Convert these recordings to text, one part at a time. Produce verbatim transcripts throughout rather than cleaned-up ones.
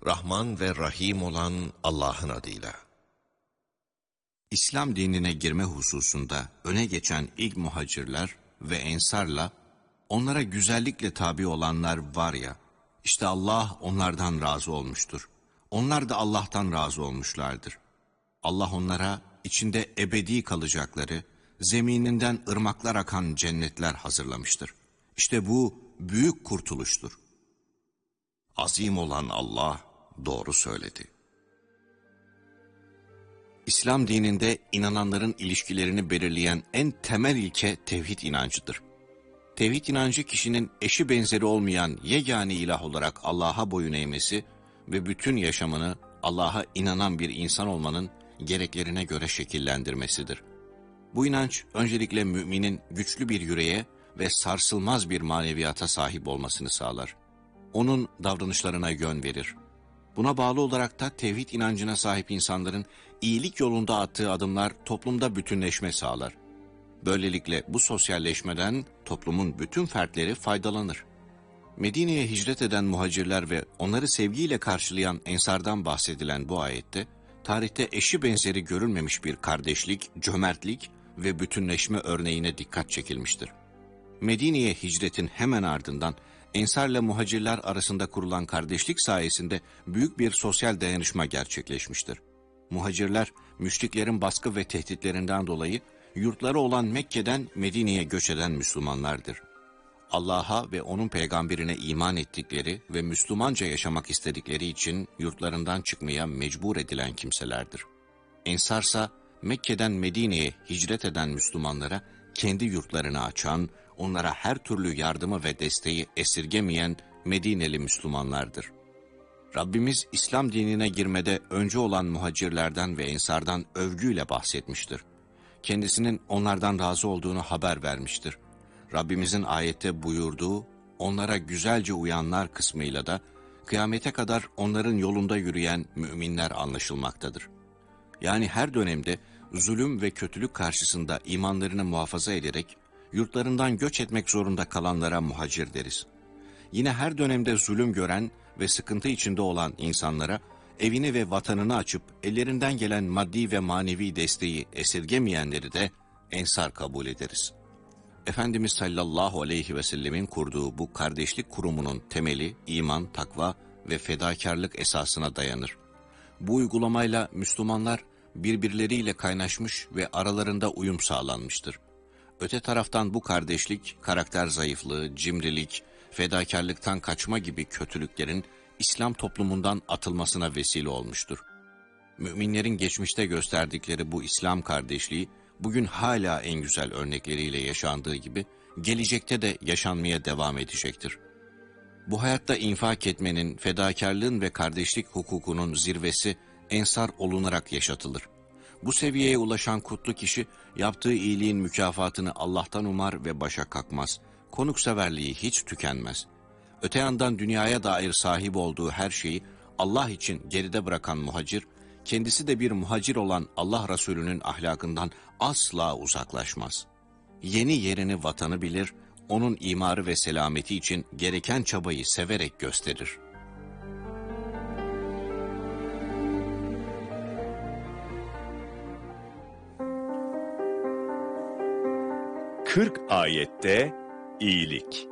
Rahman ve Rahim olan Allah'ın adıyla. İslam dinine girme hususunda öne geçen ilk muhacirler ve ensarla onlara güzellikle tabi olanlar var ya, işte Allah onlardan razı olmuştur. Onlar da Allah'tan razı olmuşlardır. Allah onlara içinde ebedi kalacakları, zemininden ırmaklar akan cennetler hazırlamıştır. İşte bu büyük kurtuluştur. Azim olan Allah doğru söyledi. İslam dininde inananların ilişkilerini belirleyen en temel ilke tevhid inancıdır. Tevhid inancı kişinin eşi benzeri olmayan yegane ilah olarak Allah'a boyun eğmesi ve bütün yaşamını Allah'a inanan bir insan olmanın gereklerine göre şekillendirmesidir. Bu inanç öncelikle müminin güçlü bir yüreğe ve sarsılmaz bir maneviyata sahip olmasını sağlar. Onun davranışlarına yön verir. Buna bağlı olarak da tevhid inancına sahip insanların iyilik yolunda attığı adımlar toplumda bütünleşme sağlar. Böylelikle bu sosyalleşmeden toplumun bütün fertleri faydalanır. Medine'ye hicret eden muhacirler ve onları sevgiyle karşılayan ensardan bahsedilen bu ayette, tarihte eşi benzeri görülmemiş bir kardeşlik, cömertlik ve bütünleşme örneğine dikkat çekilmiştir. Medine'ye hicretin hemen ardından ensarla muhacirler arasında kurulan kardeşlik sayesinde büyük bir sosyal dayanışma gerçekleşmiştir. Muhacirler, müşriklerin baskı ve tehditlerinden dolayı yurtları olan Mekke'den Medine'ye göç eden Müslümanlardır. Allah'a ve onun peygamberine iman ettikleri ve Müslümanca yaşamak istedikleri için yurtlarından çıkmaya mecbur edilen kimselerdir. Ensarsa Mekke'den Medine'ye hicret eden Müslümanlara kendi yurtlarını açan, onlara her türlü yardımı ve desteği esirgemeyen Medineli Müslümanlardır. Rabbimiz İslam dinine girmede önce olan muhacirlerden ve ensardan övgüyle bahsetmiştir. Kendisinin onlardan razı olduğunu haber vermiştir. Rabbimizin ayette buyurduğu, onlara güzelce uyanlar kısmıyla da kıyamete kadar onların yolunda yürüyen müminler anlaşılmaktadır. Yani her dönemde zulüm ve kötülük karşısında imanlarını muhafaza ederek yurtlarından göç etmek zorunda kalanlara muhacir deriz. Yine her dönemde zulüm gören ve sıkıntı içinde olan insanlara evini ve vatanını açıp ellerinden gelen maddi ve manevi desteği esirgemeyenleri de ensar kabul ederiz. Efendimiz sallallahu aleyhi ve sellemin kurduğu bu kardeşlik kurumunun temeli iman, takva ve fedakarlık esasına dayanır. Bu uygulamayla Müslümanlar birbirleriyle kaynaşmış ve aralarında uyum sağlanmıştır. Öte taraftan bu kardeşlik, karakter zayıflığı, cimrilik, fedakarlıktan kaçma gibi kötülüklerin İslam toplumundan atılmasına vesile olmuştur. Müminlerin geçmişte gösterdikleri bu İslam kardeşliği, bugün hala en güzel örnekleriyle yaşandığı gibi, gelecekte de yaşanmaya devam edecektir. Bu hayatta infak etmenin, fedakarlığın ve kardeşlik hukukunun zirvesi ensar olunarak yaşatılır. Bu seviyeye ulaşan kutlu kişi, yaptığı iyiliğin mükafatını Allah'tan umar ve başa kalkmaz. Konukseverliği hiç tükenmez. Öte yandan dünyaya dair sahip olduğu her şeyi Allah için geride bırakan muhacir, kendisi de bir muhacir olan Allah Resulü'nün ahlakından asla uzaklaşmaz. Yeni yerini, vatanı bilir, onun imarı ve selameti için gereken çabayı severek gösterir. kırk ayette iyilik.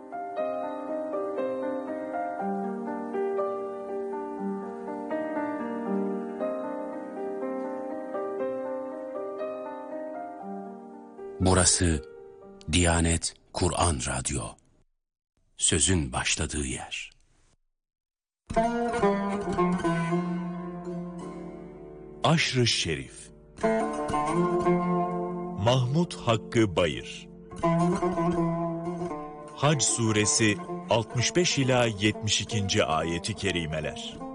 Burası Diyanet Kur'an Radyo. Sözün başladığı yer. Aşr-ı Şerif. Mahmud Hakkı Bayır. Hac Suresi altmış beş ila yetmiş ikinci ayeti kerimeler.